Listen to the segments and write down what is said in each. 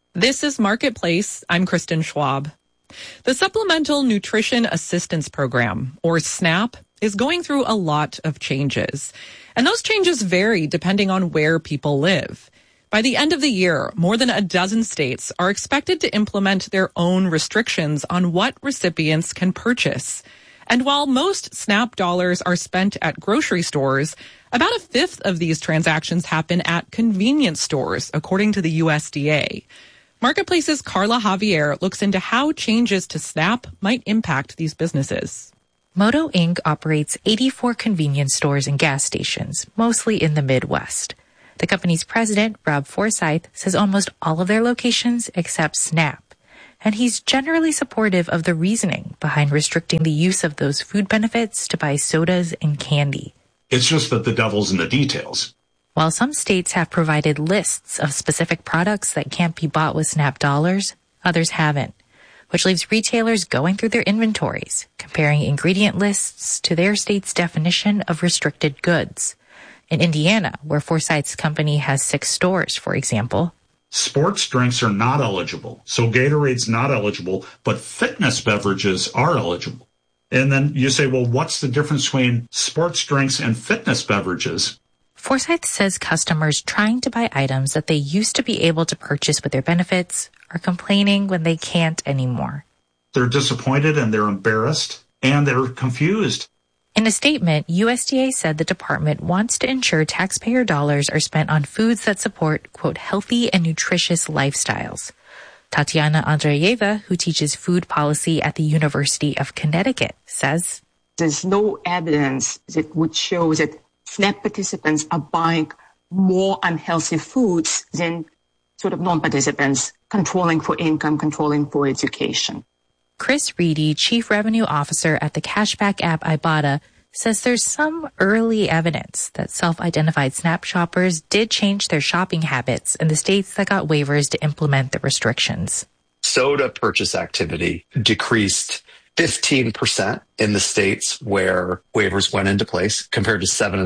This is Marketplace. I'm Kristen Schwab. The Supplemental Nutrition Assistance Program, or SNAP, is going through a lot of changes. And those changes vary depending on where people live. By the end of the year, more than a dozen states are expected to implement their own restrictions on what recipients can purchase. And while most SNAP dollars are spent at grocery stores, about a fifth of these transactions happen at convenience stores, according to the USDA. Marketplace's Carla Javier looks into how changes to SNAP might impact these businesses. Moto Inc. operates 84 convenience stores and gas stations, mostly in the Midwest. The company's president, Rob Forsyth, says almost all of their locations accept SNAP, and he's generally supportive of the reasoning behind restricting the use of those food benefits to buy sodas and candy. It's just that the devil's in the details. While some states have provided lists of specific products that can't be bought with SNAP dollars, others haven't, which leaves retailers going through their inventories, comparing ingredient lists to their state's definition of restricted goods. In Indiana, where Forsyth's company has 6 stores, for example, sports drinks are not eligible, so Gatorade's not eligible, but fitness beverages are eligible. And then you say, well, what's the difference between sports drinks and fitness beverages? Forsyth says customers trying to buy items that they used to be able to purchase with their benefits are complaining when they can't anymore. They're disappointed and they're embarrassed and they're confused. In a statement, USDA said the department wants to ensure taxpayer dollars are spent on foods that support, quote, healthy and nutritious lifestyles. Tatiana Andreeva, who teaches food policy at the University of Connecticut, says, there's no evidence that would show that SNAP participants are buying more unhealthy foods than sort of non-participants, controlling for income, controlling for education. Chris Reedy, Chief Revenue Officer at the cashback app Ibotta, says there's some early evidence that self-identified SNAP shoppers did change their shopping habits in the states that got waivers to implement the restrictions. Soda purchase activity decreased 15% in the states where waivers went into place, compared to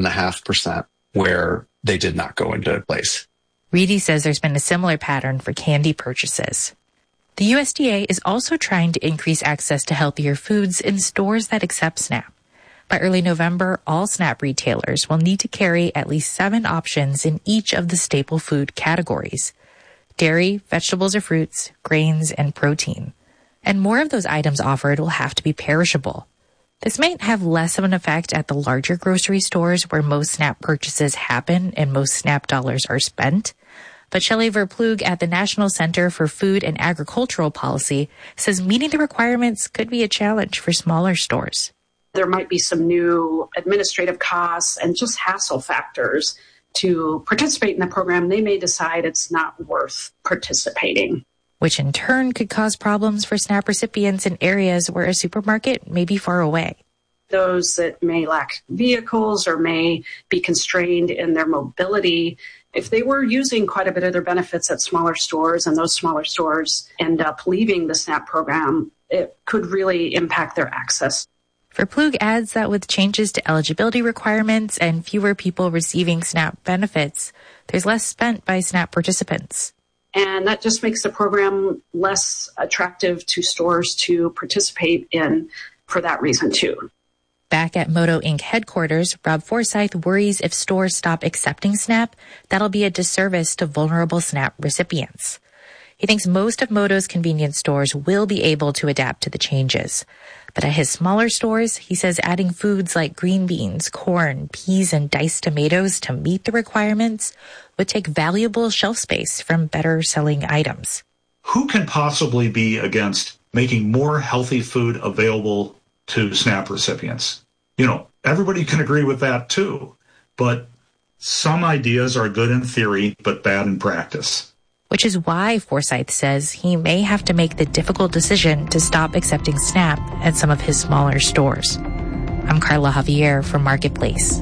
7.5% where they did not go into place. Reedy says there's been a similar pattern for candy purchases. The USDA is also trying to increase access to healthier foods in stores that accept SNAP. By early November, all SNAP retailers will need to carry at least 7 options in each of the staple food categories: dairy, vegetables or fruits, grains, and protein. And more of those items offered will have to be perishable. This might have less of an effect at the larger grocery stores where most SNAP purchases happen and most SNAP dollars are spent. But Shelley Verplug at the National Center for Food and Agricultural Policy says meeting the requirements could be a challenge for smaller stores. There might be some new administrative costs and just hassle factors to participate in the program. They may decide it's not worth participating, which in turn could cause problems for SNAP recipients in areas where a supermarket may be far away. Those that may lack vehicles or may be constrained in their mobility, if they were using quite a bit of their benefits at smaller stores and those smaller stores end up leaving the SNAP program, it could really impact their access. Verplug adds that with changes to eligibility requirements and fewer people receiving SNAP benefits, there's less spent by SNAP participants. And that just makes the program less attractive to stores to participate in for that reason, too. Back at Moto Inc. headquarters, Rob Forsyth worries if stores stop accepting SNAP, that'll be a disservice to vulnerable SNAP recipients. He thinks most of Moto's convenience stores will be able to adapt to the changes. But at his smaller stores, he says adding foods like green beans, corn, peas, and diced tomatoes to meet the requirements would take valuable shelf space from better-selling items. Who can possibly be against making more healthy food available to SNAP recipients? You know, everybody can agree with that too. But some ideas are good in theory, but bad in practice. Which is why Forsyth says he may have to make the difficult decision to stop accepting SNAP at some of his smaller stores. I'm Carla Javier for Marketplace.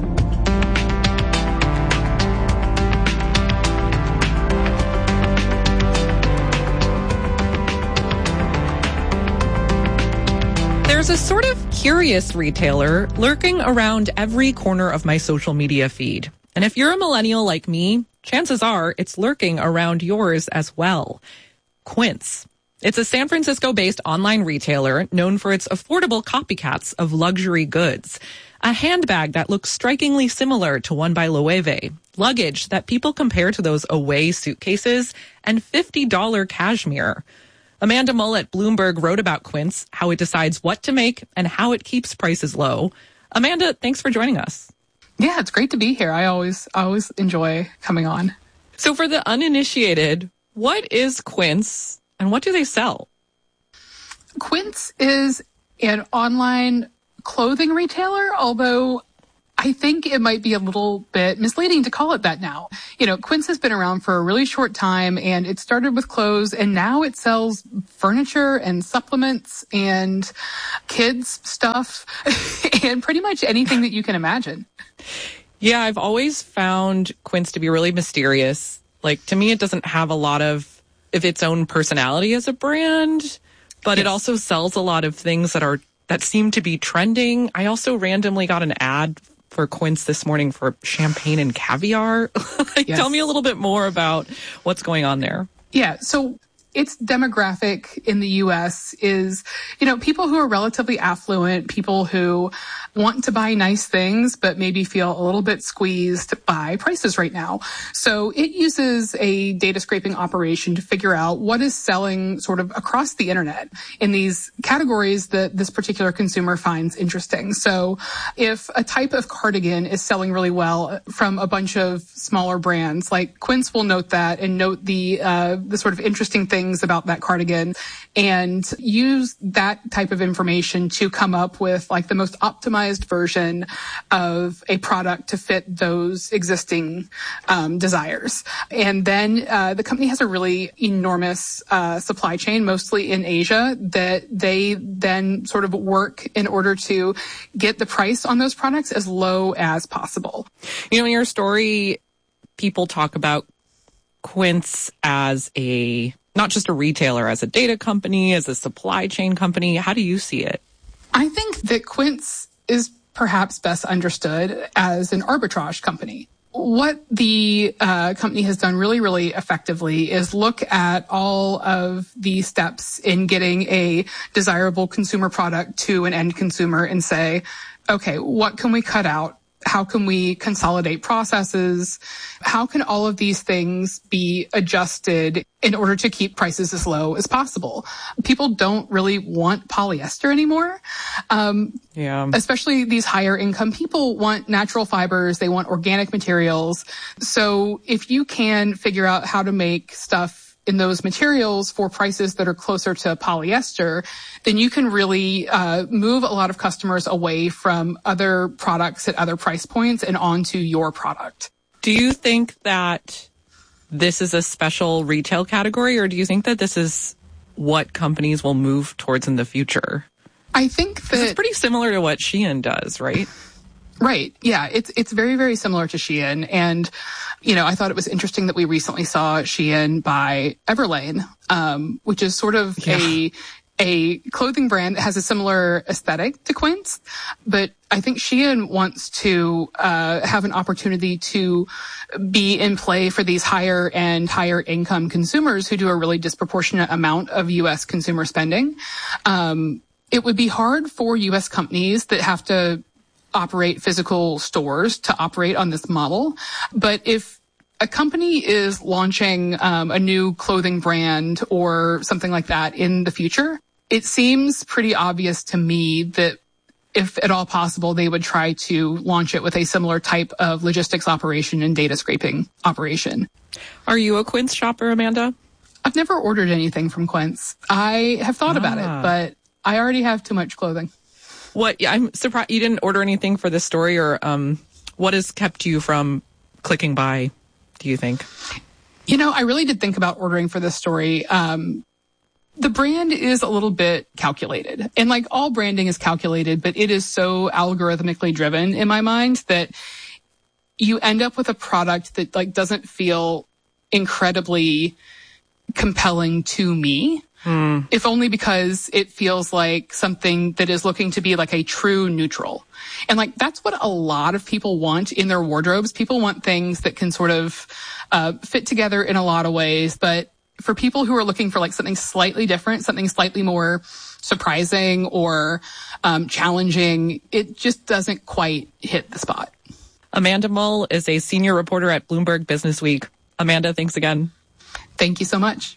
There's a sort of curious retailer lurking around every corner of my social media feed. And if you're a millennial like me, chances are it's lurking around yours as well. Quince. It's a San Francisco-based online retailer known for its affordable copycats of luxury goods. A handbag that looks strikingly similar to one by Loewe, luggage that people compare to those Away suitcases, and $50 cashmere. Amanda Mull at Bloomberg wrote about Quince, how it decides what to make and how it keeps prices low. Amanda, thanks for joining us. Yeah, it's great to be here. I always enjoy coming on. So for the uninitiated, what is Quince and what do they sell? Quince is an online clothing retailer, although I think it might be a little bit misleading to call it that now. You know, Quince has been around for a really short time, and it started with clothes, and now it sells furniture and supplements and kids stuff and pretty much anything that you can imagine. Yeah, I've always found Quince to be really mysterious. Like, to me, it doesn't have a lot of its own personality as a brand, but It also sells a lot of things that seem to be trending. I also randomly got an ad for Quince this morning for champagne and caviar. Tell me a little bit more about what's going on there. Yeah, so its demographic in the U.S. is, people who are relatively affluent, people who want to buy nice things, but maybe feel a little bit squeezed by prices right now. So it uses a data scraping operation to figure out what is selling sort of across the internet in these categories that this particular consumer finds interesting. So if a type of cardigan is selling really well from a bunch of smaller brands, like Quince will note that and note the sort of interesting things about that cardigan and use that type of information to come up with like the most optimized version of a product to fit those existing desires. And then the company has a really enormous supply chain, mostly in Asia, that they then sort of work in order to get the price on those products as low as possible. In your story, people talk about Quince as not just a retailer, as a data company, as a supply chain company. How do you see it? I think that Quince is perhaps best understood as an arbitrage company. What the company has done really, really effectively is look at all of the steps in getting a desirable consumer product to an end consumer and say, okay, what can we cut out? How can we consolidate processes? How can all of these things be adjusted in order to keep prices as low as possible? People don't really want polyester anymore. Especially these higher income people want natural fibers. They want organic materials. So if you can figure out how to make stuff in those materials for prices that are closer to polyester, then you can really move a lot of customers away from other products at other price points and onto your product. Do you think that this is a special retail category, or do you think that this is what companies will move towards in the future? I think that it's pretty similar to what Shein does, right? Right. Yeah. It's very, very similar to Shein. And, I thought it was interesting that we recently saw Shein buy Everlane, which is sort of a clothing brand that has a similar aesthetic to Quince. But I think Shein wants to have an opportunity to be in play for these higher income consumers who do a really disproportionate amount of U.S. consumer spending. It would be hard for U.S. companies that have to operate physical stores to operate on this model. But if a company is launching a new clothing brand or something like that in the future, it seems pretty obvious to me that if at all possible, they would try to launch it with a similar type of logistics operation and data scraping operation. Are you a Quince shopper, Amanda? I've never ordered anything from Quince. I have thought about it, but I already have too much clothing. I'm surprised you didn't order anything for this story, or what has kept you from clicking buy, do you think? I really did think about ordering for this story. The brand is a little bit calculated, and like all branding is calculated, but it is so algorithmically driven in my mind that you end up with a product that like doesn't feel incredibly compelling to me. If only because it feels like something that is looking to be like a true neutral. And like, that's what a lot of people want in their wardrobes. People want things that can sort of fit together in a lot of ways, but for people who are looking for like something slightly different, something slightly more surprising or challenging, it just doesn't quite hit the spot. Amanda Mull is a senior reporter at Bloomberg Businessweek. Amanda, thanks again. Thank you so much.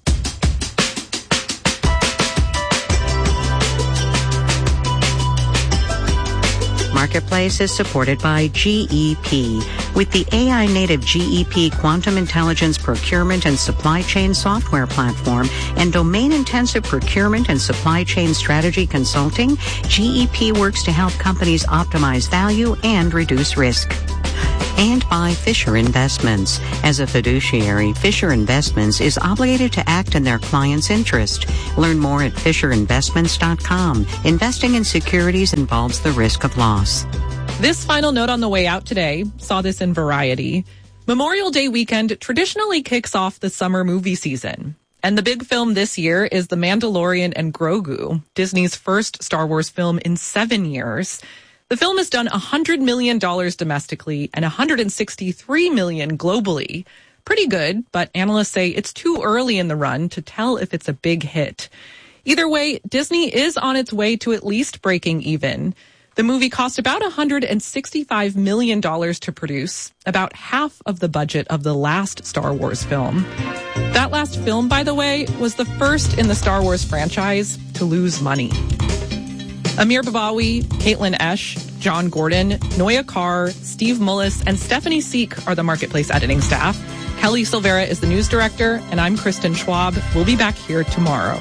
Marketplace is supported by GEP. With the AI-native GEP Quantum Intelligence Procurement and Supply Chain Software Platform and domain-intensive procurement and supply chain strategy consulting, GEP works to help companies optimize value and reduce risk. And by Fisher Investments. As a fiduciary, Fisher Investments is obligated to act in their client's interest. Learn more at FisherInvestments.com. Investing in securities involves the risk of loss. This final note on the way out today, saw this in Variety. Memorial Day weekend traditionally kicks off the summer movie season. And the big film this year is The Mandalorian and Grogu, Disney's first Star Wars film in 7 years. The film has done $100 million domestically and $163 million globally. Pretty good, but analysts say it's too early in the run to tell if it's a big hit. Either way, Disney is on its way to at least breaking even. The movie cost about $165 million to produce, about half of the budget of the last Star Wars film. That last film, by the way, was the first in the Star Wars franchise to lose money. Amir Babawi, Caitlin Esch, John Gordon, Noya Carr, Steve Mullis, and Stephanie Seek are the Marketplace editing staff. Kelly Silvera is the news director, and I'm Kristen Schwab. We'll be back here tomorrow.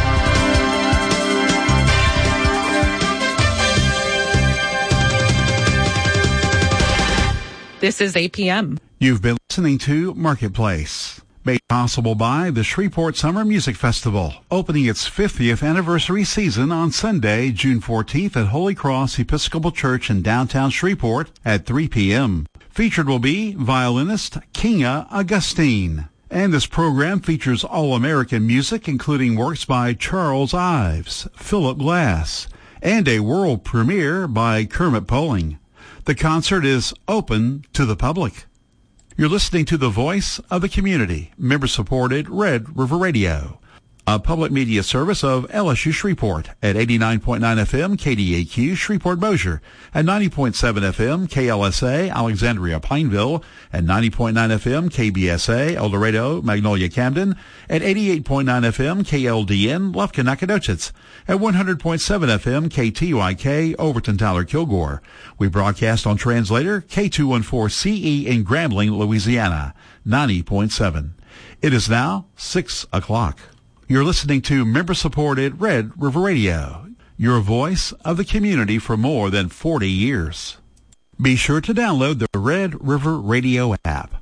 This is APM. You've been listening to Marketplace. Made possible by the Shreveport Summer Music Festival, opening its 50th anniversary season on Sunday, June 14th at Holy Cross Episcopal Church in downtown Shreveport at 3 p.m. Featured will be violinist Kinga Augustine. And this program features all-American music, including works by Charles Ives, Philip Glass, and a world premiere by Kermit Poling. The concert is open to the public. You're listening to the voice of the community, member-supported Red River Radio, a public media service of LSU Shreveport at 89.9 FM KDAQ Shreveport-Bossier, at 90.7 FM KLSA Alexandria Pineville, at 90.9 FM KBSA El Dorado Magnolia Camden, at 88.9 FM KLDN Lufkin Nacogdoches, at 100.7 FM KTYK Overton Tyler Kilgore. We broadcast on translator K214CE in Grambling, Louisiana, 90.7. It is now 6 o'clock. You're listening to member-supported Red River Radio, your voice of the community for more than 40 years. Be sure to download the Red River Radio app.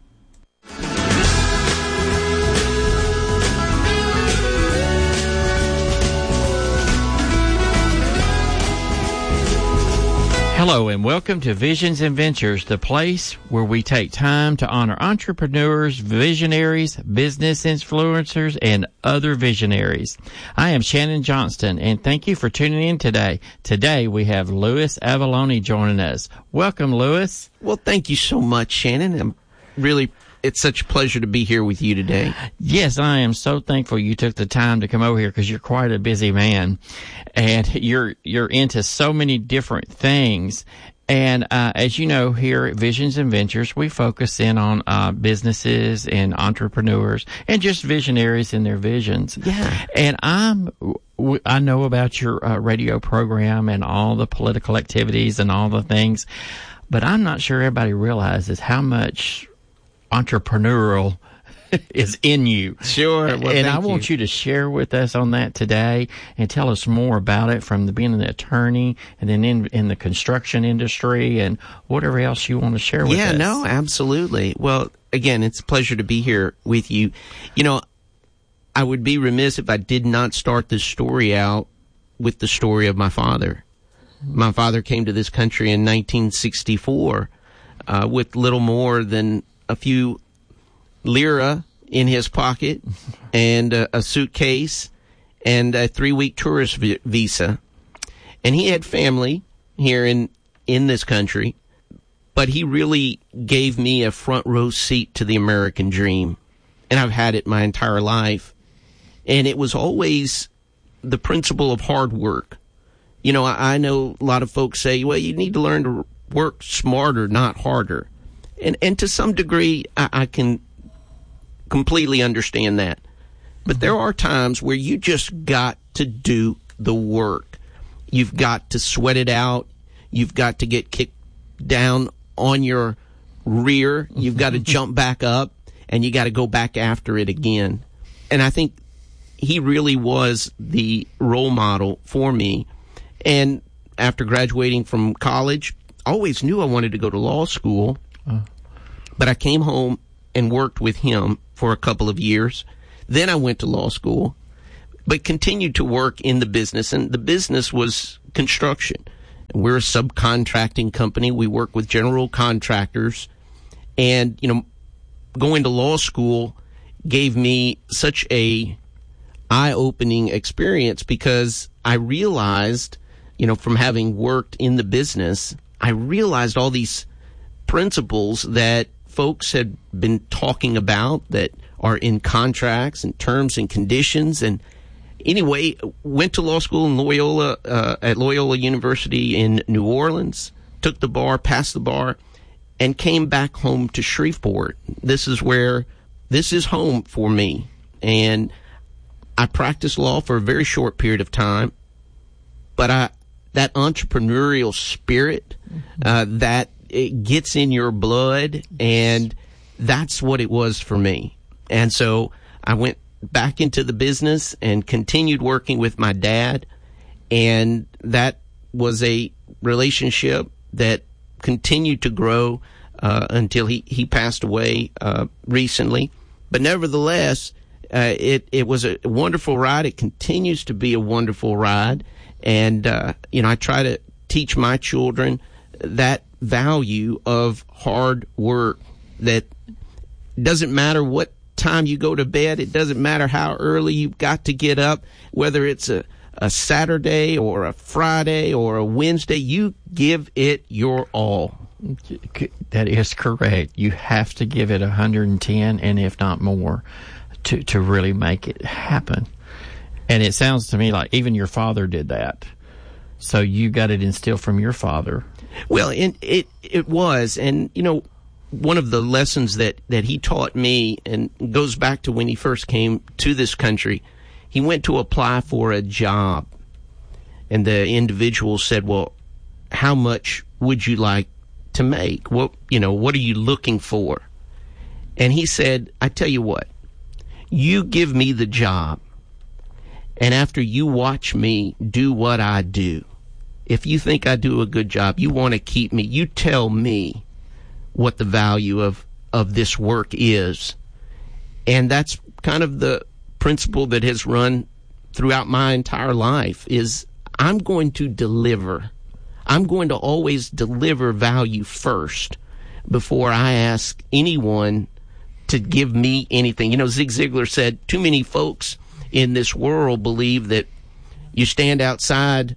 Hello and welcome to Visions and Ventures, the place where we take time to honor entrepreneurs, visionaries, business influencers, and other visionaries. I am Shannon Johnston, and thank you for tuning in today. Today we have Louis Avallone joining us. Welcome, Louis. Well, thank you so much, Shannon. It's such a pleasure to be here with you today. Yes, I am so thankful you took the time to come over here because you're quite a busy man, and you're into so many different things. And as you know, here at Visions and Ventures, we focus in on businesses and entrepreneurs and just visionaries in their visions. Yeah. And I know about your radio program and all the political activities and all the things, but I'm not sure everybody realizes how much entrepreneurial is in you. Sure. Well, and I want you to share with us on that today and tell us more about it, from being an attorney and then in the construction industry and whatever else you want to share with us. Yeah, no, absolutely. Well, again, it's a pleasure to be here with you. You know, I would be remiss if I did not start this story out with the story of my father. My father came to this country in 1964 with little more than a few lira in his pocket and a suitcase and a 3-week tourist visa. And he had family here in this country, but he really gave me a front row seat to the American dream. and I've had it my entire life. And it was always the principle of hard work. You know, I know a lot of folks say, well, you need to learn to work smarter, not harder. And to some degree, I can completely understand that. But there are times where you just got to do the work. You've got to sweat it out. You've got to get kicked down on your rear. You've got to jump back up, and you got to go back after it again. And I think he really was the role model for me. And after graduating from college, I always knew I wanted to go to law school. But I came home and worked with him for a couple of years. Then I went to law school, but continued to work in the business. And the business was construction. We're a subcontracting company. We work with general contractors. And, you know, going to law school gave me such a eye-opening experience because I realized, you know, from having worked in the business, I realized all these principles that folks had been talking about that are in contracts and terms and conditions. And anyway, went to law school in Loyola, at Loyola University in New Orleans, took the bar, passed the bar, and came back home to Shreveport. This is home for me. And I practiced law for a very short period of time, but that entrepreneurial spirit, that it gets in your blood, and that's what it was for me. And so I went back into the business and continued working with my dad, and that was a relationship that continued to grow until he passed away recently. But nevertheless, it was a wonderful ride. It continues to be a wonderful ride. And, you know, I try to teach my children that value of hard work, that doesn't matter what time you go to bed. It doesn't matter how early you've got to get up, whether it's a Saturday or a Friday or a Wednesday, you give it your all. That is correct. You have to give it 110, and if not more, to really make it happen. And it sounds to me like even your father did that. So you got it instilled from your father. Well, it was. And, you know, one of the lessons that he taught me, and goes back to when he first came to this country, he went to apply for a job. And the individual said, well, how much would you like to make? What are you looking for? And he said, I tell you what, you give me the job. And after you watch me do what I do, if you think I do a good job, you want to keep me, you tell me what the value of this work is. And that's kind of the principle that has run throughout my entire life, is I'm going to deliver. I'm going to always deliver value first before I ask anyone to give me anything. You know, Zig Ziglar said, too many folks in this world believe that you stand outside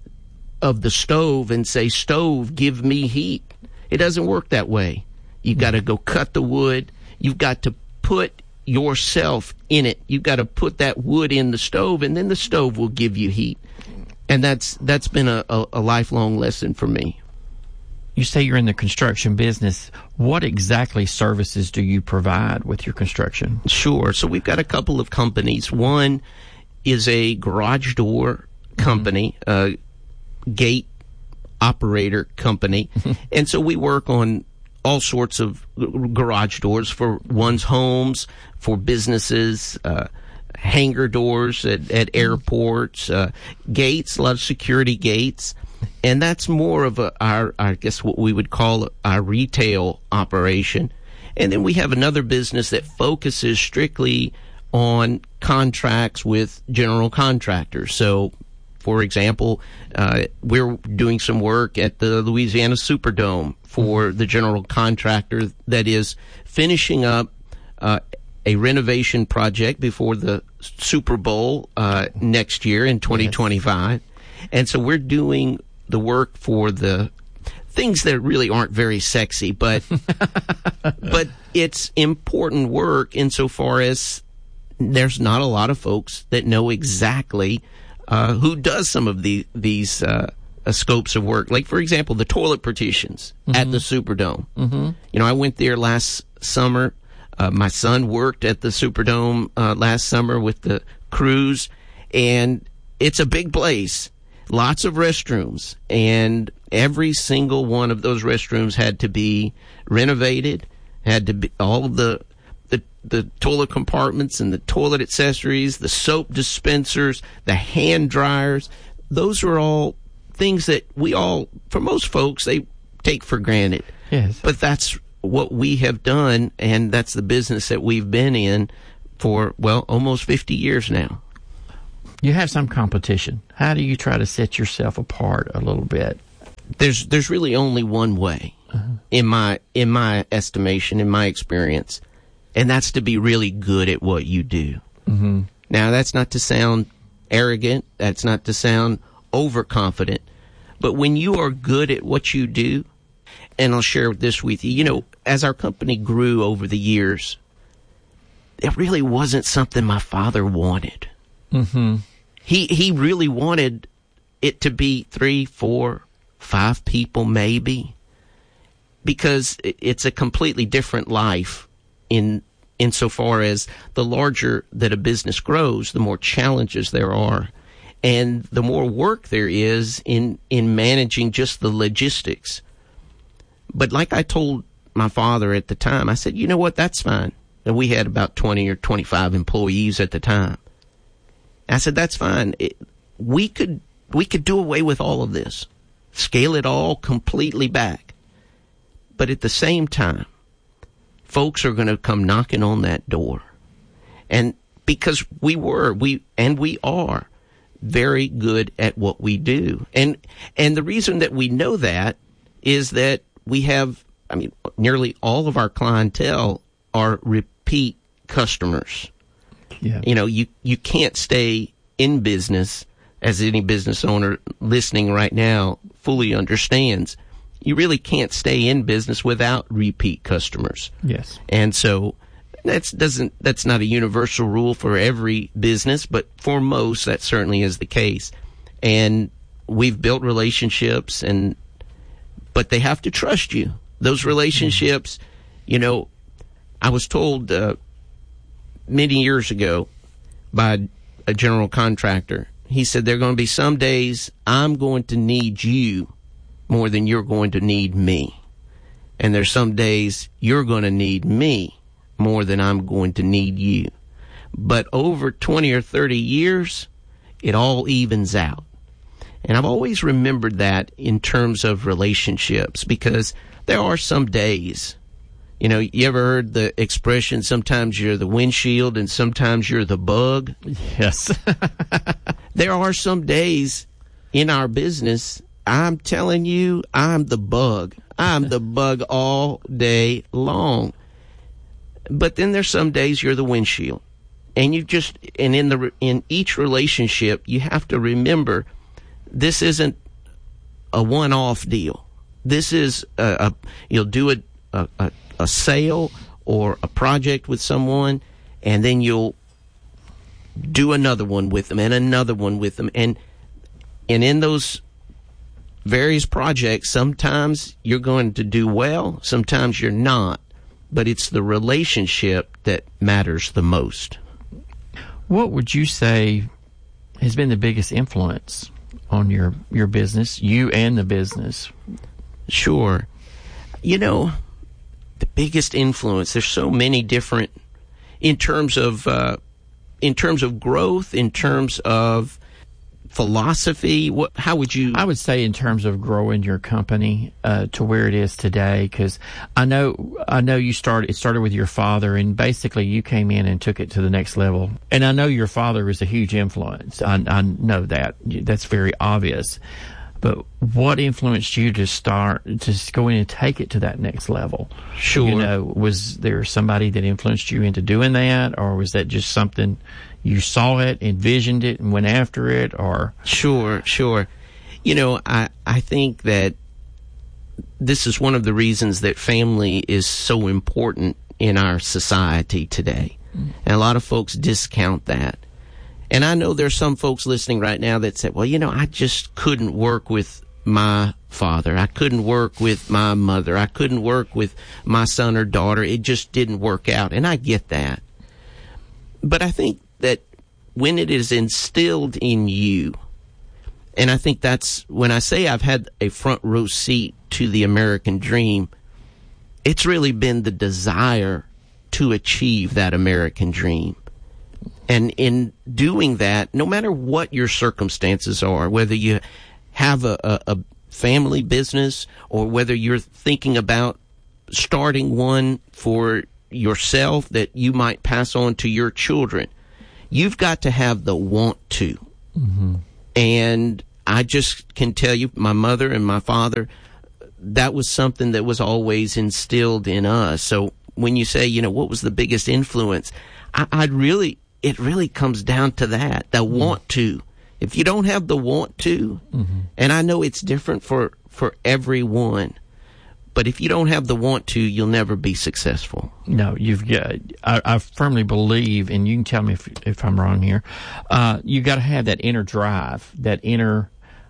of the stove and say, stove, give me heat. It doesn't work that way. You've got to go cut the wood. You've got to put yourself in it. You've got to put that wood in the stove, and then the stove will give you heat. And that's been a lifelong lesson for me. You say you're in the construction business. What exactly services do you provide with your construction? Sure. So we've got a couple of companies. One is a garage door company, a gate operator company. And so we work on all sorts of garage doors for one's homes, for businesses, hangar doors at airports, gates, a lot of security gates. And that's more of I guess what we would call our retail operation. And then we have another business that focuses strictly on contracts with general contractors. So, for example, we're doing some work at the Louisiana Superdome for the general contractor that is finishing up a renovation project before the Super Bowl next year in 2025. Yes. And so we're doing the work for the things that really aren't very sexy, but but it's important work insofar as there's not a lot of folks that know exactly who does some of these scopes of work. Like, for example, the toilet partitions at the Superdome. You know, I went there last summer. My son worked at the Superdome last summer with the crews, and it's a big place. Lots of restrooms, and every single one of those restrooms had to be renovated, had to be all of the toilet compartments and the toilet accessories, the soap dispensers, the hand dryers. Those are all things that we all, for most folks, they take for granted. Yes. But that's what we have done, and that's the business that we've been in for, well, almost 50 years now. You have some competition. How do you try to set yourself apart a little bit? There's really only one way, in my estimation, in my experience, and that's to be really good at what you do. Now, that's not to sound arrogant. That's not to sound overconfident. But when you are good at what you do, and I'll share this with you, you know, as our company grew over the years, it really wasn't something my father wanted. He really wanted it to be 3, 4, 5 people maybe, because it's a completely different life insofar as the larger that a business grows, the more challenges there are, and the more work there is in managing just the logistics. But like I told my father at the time, I said, you know what, that's fine. And we had about 20 or 25 employees at the time. I said, that's fine. We could do away with all of this, scale it all completely back. But at the same time, folks are going to come knocking on that door. And because we are very good at what we do. And the reason that we know that is that we have, I mean, nearly all of our clientele are repeat customers. Yeah. You know, you can't stay in business, as any business owner listening right now fully understands. You really can't stay in business without repeat customers. Yes. And so that's not a universal rule for every business, but for most that certainly is the case. And we've built relationships, but they have to trust you. Those relationships, you know, I was told many years ago by a general contractor, he said, there are going to be some days I'm going to need you more than you're going to need me. And there's some days you're going to need me more than I'm going to need you. But over 20 or 30 years, it all evens out. And I've always remembered that in terms of relationships, because there are some days, you know, you ever heard the expression, sometimes you're the windshield and sometimes you're the bug? Yes. There are some days in our business, I'm telling you, I'm the bug. I'm the bug all day long. But then there's some days you're the windshield. And in each relationship, you have to remember, this isn't a one-off deal. This is you'll do a sale or a project with someone, and then you'll do another one with them and another one with them. And in those various projects, sometimes you're going to do well, sometimes you're not. But it's the relationship that matters the most. What would you say has been the biggest influence on your business, you and the business? Sure. You know, the biggest influence, there's so many different, in terms of growth, in terms of philosophy, how would you? I would say in terms of growing your company to where it is today, because I know it started with your father, and basically you came in and took it to the next level. And I know your father was a huge influence. I know that's very obvious. But what influenced you to go in and take it to that next level? Sure. You know, was there somebody that influenced you into doing that, or was that just something you saw it, envisioned it, and went after it? Or Sure. You know, I think that this is one of the reasons that family is so important in our society today. And a lot of folks discount that. And I know there's some folks listening right now that say, well, I just couldn't work with my father. I couldn't work with my mother. I couldn't work with my son or daughter. It just didn't work out. And I get that. But I think that when it is instilled in you, and I think that's when I say I've had a front row seat to the American dream, it's really been the desire to achieve that American dream. And in doing that, no matter what your circumstances are, whether you have a family business or whether you're thinking about starting one for yourself that you might pass on to your children, you've got to have the want to. Mm-hmm. And I just can tell you, my mother and my father, that was something that was always instilled in us. So when you say, what was the biggest influence, it really comes down to that, the want to. If you don't have the want to, and I know it's different for everyone, but if you don't have the want to, you'll never be successful. No, I firmly believe, and you can tell me if I'm wrong here, you got to have that inner drive, that inner,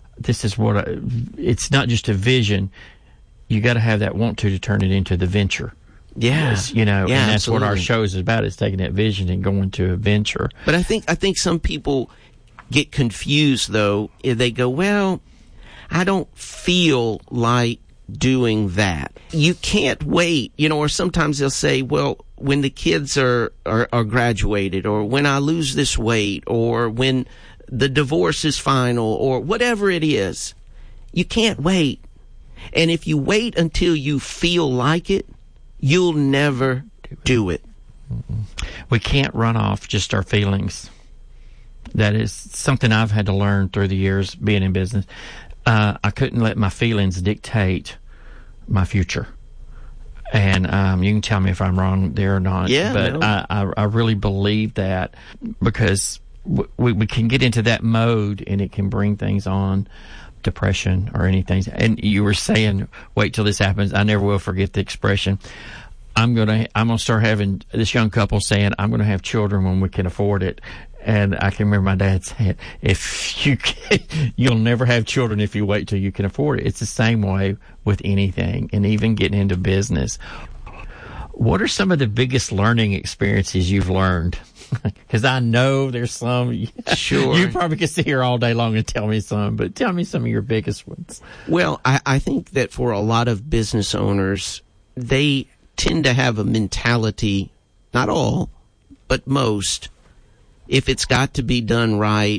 it's not just a vision. You got to have that want to turn it into the venture. Yeah. And that's absolutely. what our show is about, is taking that vision and going to a venture. But I think some people get confused, though. They go, well, I don't feel like doing that. You can't wait, or sometimes they'll say, well, when the kids are graduated, or when I lose this weight, or when the divorce is final, or whatever it is, you can't wait. And if you wait until you feel like it, you'll never do it. We can't run off just our feelings. That is something I've had to learn through the years being in business. I couldn't let my feelings dictate my future. And you can tell me if I'm wrong there or not. Yeah, but no. I really believe that, because we can get into that mode and it can bring things on, depression or anything. And you were saying, wait till this happens. I never will forget the expression. I'm gonna start having this young couple saying, I'm gonna have children when we can afford it. And I can remember my dad saying, you'll never have children if you wait till you can afford it. It's the same way with anything, and even getting into business. What are some of the biggest learning experiences you've learned? Because I know there's some. Sure. You probably could sit here all day long and tell me some, but tell me some of your biggest ones. Well, I think that for a lot of business owners, they tend to have a mentality, not all, but most, if it's got to be done right,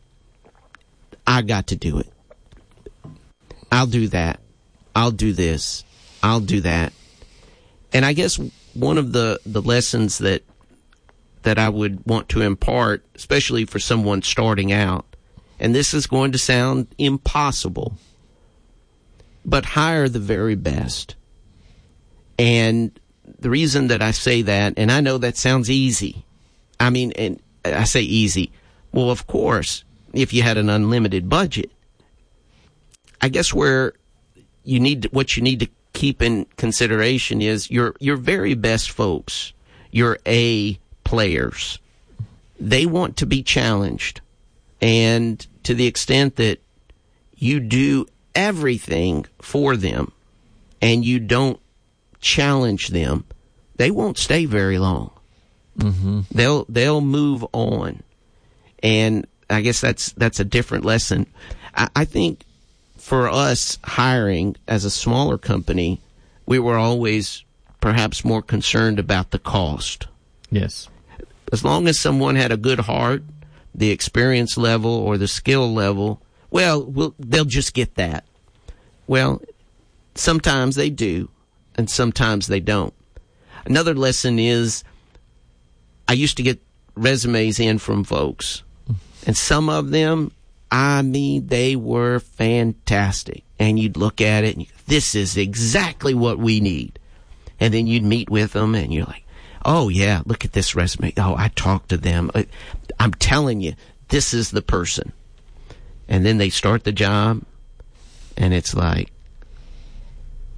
I got to do it. I'll do that. I'll do this. I'll do that. And I guess one of the lessons that I would want to impart, especially for someone starting out, and this is going to sound impossible, but hire the very best. And the reason that I say that, and I know that sounds easy. And I say easy. Well, of course, if you had an unlimited budget, I guess what you need to keep in consideration is your very best folks, your A players. They want to be challenged. And to the extent that you do everything for them and you don't challenge them, they won't stay very long. Mm-hmm. They'll move on. And I guess that's a different lesson. I think for us hiring as a smaller company, we were always perhaps more concerned about the cost. Yes. As long as someone had a good heart, the experience level or the skill level, they'll just get that. Well, sometimes they do, and sometimes they don't. Another lesson is I used to get resumes in from folks, and some of them, they were fantastic. And you'd look at it, and this is exactly what we need. And then you'd meet with them, and you're like, oh, yeah, look at this resume. Oh, I talked to them. I'm telling you, this is the person. And then they start the job, and it's like,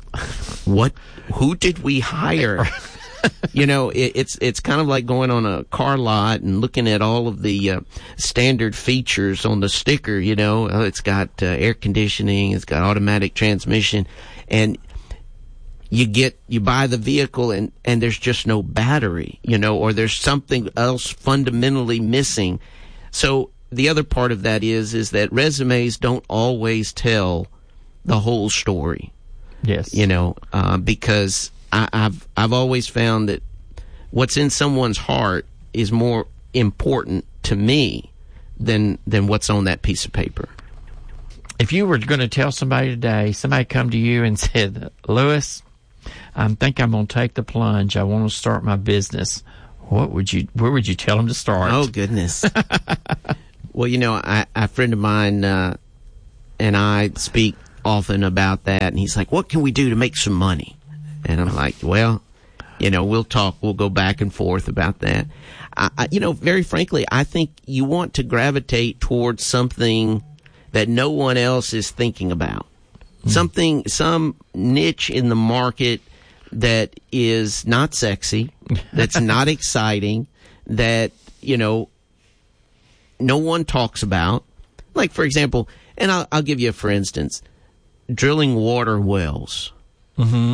who did we hire? It's kind of like going on a car lot and looking at all of the standard features on the sticker. It's got air conditioning, it's got automatic transmission, and you buy the vehicle and there's just no battery, or there's something else fundamentally missing. So the other part of that is that resumes don't always tell the whole story. Yes. Because I've always found that what's in someone's heart is more important to me than what's on that piece of paper. If you were going to tell somebody today, somebody come to you and said, Lewis, I think I'm going to take the plunge. I want to start my business. Where would you tell them to start? Oh, goodness. Well, a friend of mine and I speak often about that, and he's like, what can we do to make some money? And I'm like, well, we'll talk. We'll go back and forth about that. Very frankly, I think you want to gravitate towards something that no one else is thinking about. Some niche in the market that is not sexy, that's not exciting, that, no one talks about. Like, for example, and I'll give you for instance, drilling water wells. Mm-hmm.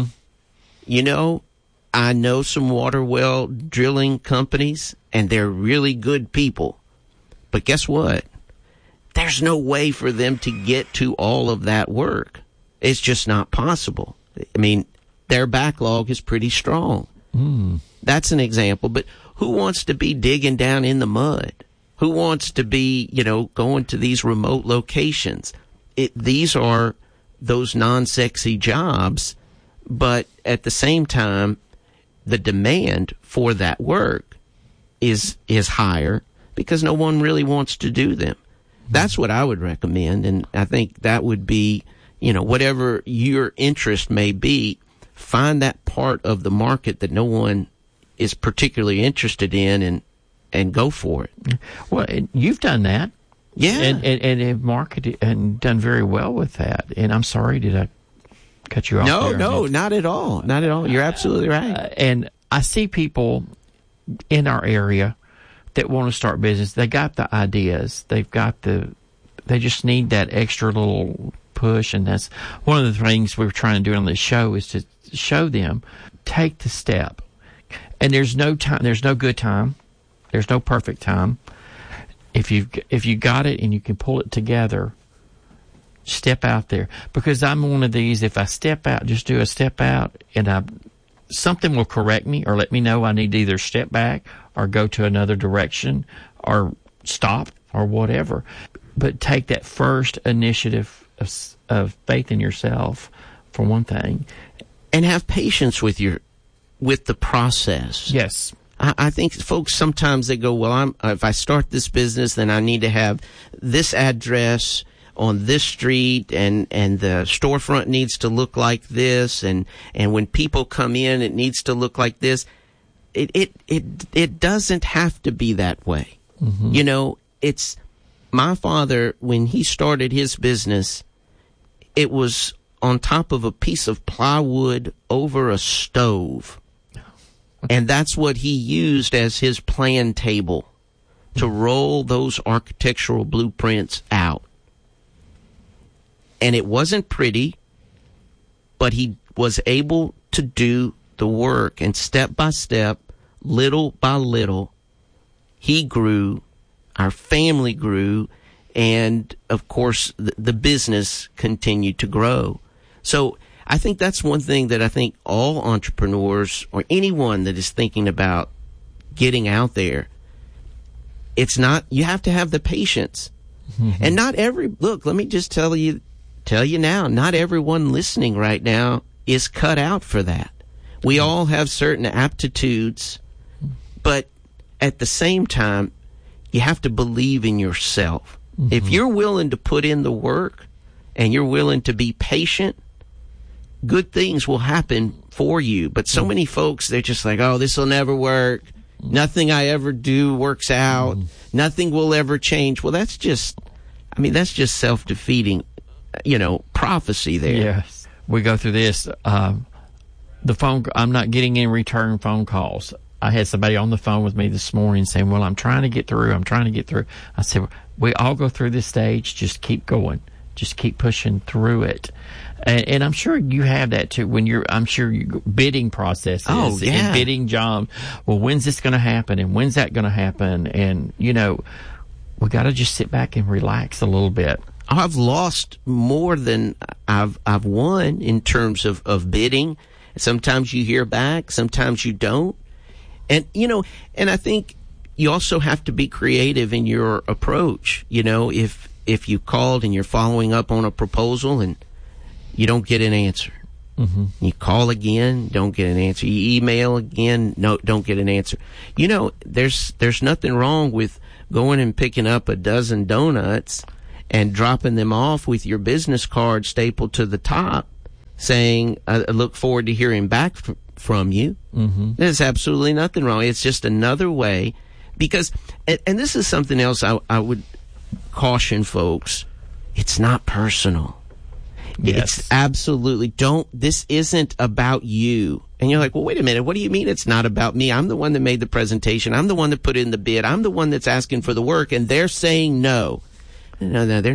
I know some water well drilling companies, and they're really good people. But guess what? There's no way for them to get to all of that work. It's just not possible. I mean, their backlog is pretty strong. That's an example. But who wants to be digging down in the mud? Who wants to be, going to these remote locations? These are those non-sexy jobs. But at the same time, the demand for that work is higher because no one really wants to do them. That's what I would recommend, and I think that would be, whatever your interest may be, find that part of the market that no one is particularly interested in and go for it. Well, you've done that. Yeah. And have marketed and done very well with that. And I'm sorry, did I cut you off? No, not at all. Not at all. You're absolutely right. And I see people in our area that want to start business. They got the ideas. They just need that extra little push. And that's one of the things we're trying to do on this show is to show them, take the step. And there's no time. There's no good time. There's no perfect time. If you got it and you can pull it together, step out there. Because I'm one of these, if I step out, just do a step out, and something will correct me or let me know I need to either step back or go to another direction or stop or whatever. But take that first initiative of faith in yourself, for one thing. And have patience with the process. Yes. I think folks sometimes they go, well, if I start this business, then I need to have this address on this street, and the storefront needs to look like this, and when people come in, it needs to look like this. It doesn't have to be that way. Mm-hmm. It's my father, when he started his business, it was on top of a piece of plywood over a stove. And that's what he used as his plan table to roll those architectural blueprints out. And it wasn't pretty, but he was able to do the work. And step by step, little by little, he grew, our family grew, and of course the business continued to grow. So I think that's one thing that I think all entrepreneurs or anyone that is thinking about getting out there, you have to have the patience. Mm-hmm. And let me just tell you now, not everyone listening right now is cut out for that. We all have certain aptitudes, but at the same time, you have to believe in yourself. Mm-hmm. If you're willing to put in the work and you're willing to be patient, good things will happen for you. But so many folks, they're just like, oh, this will never work. Nothing I ever do works out. Nothing will ever change. Well, that's just self-defeating, prophecy there. Yes. we go through this. I'm not getting any return phone calls. I had somebody on the phone with me this morning saying, well, I'm trying to get through. I said, we all go through this stage. Just keep going. Just keep pushing through it. And I'm sure you have that too when I'm sure your bidding processes and bidding job. Well, when's this going to happen? And when's that going to happen? And, we got to just sit back and relax a little bit. I've lost more than I've won in terms of bidding. Sometimes you hear back, sometimes you don't. And, and I think you also have to be creative in your approach. If you called and you're following up on a proposal and you don't get an answer. Mm-hmm. You call again, don't get an answer. You email again, no, don't get an answer. There's nothing wrong with going and picking up a dozen donuts and dropping them off with your business card stapled to the top saying, I look forward to hearing back from you. Mm-hmm. There's absolutely nothing wrong. It's just another way because, and this is something else I would caution folks. It's not personal. Yes. It's absolutely this isn't about you. And you're like, well, wait a minute. What do you mean it's not about me? I'm the one that made the presentation. I'm the one that put in the bid. I'm the one that's asking for the work. And they're saying no. No, they're